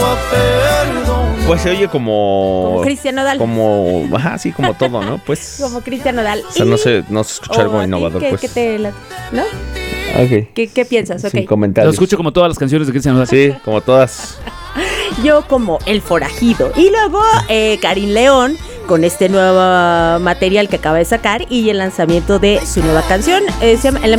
Pues se oye Como Cristian Nodal. Sí, como todo, ¿no? Pues. Como Cristian Nodal. O sea, no se escucha algo innovador, pues. ¿No? Okay. ¿Qué piensas? Sin Okay. comentarios. Lo escucho como todas las canciones de Cristian Nodal. Sí, como todas. Yo como El Forajido. Y luego Karin León con este nuevo material que acaba de sacar y el lanzamiento de su nueva canción. Se llama